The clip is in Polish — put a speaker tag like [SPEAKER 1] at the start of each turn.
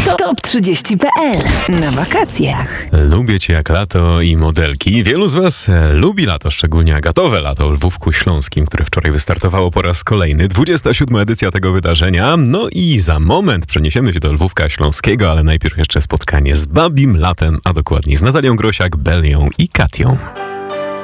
[SPEAKER 1] Top 30.pl na wakacjach.
[SPEAKER 2] Lubię cię jak lato i modelki. Wielu z was lubi lato, szczególnie agatowe lato w Lwówku Śląskim, które wczoraj wystartowało po raz kolejny. 27. edycja tego wydarzenia. No i za moment przeniesiemy się do Lwówka Śląskiego, ale najpierw jeszcze spotkanie z Babim Latem, a dokładniej z Natalią Grosiak, Belią i Katią.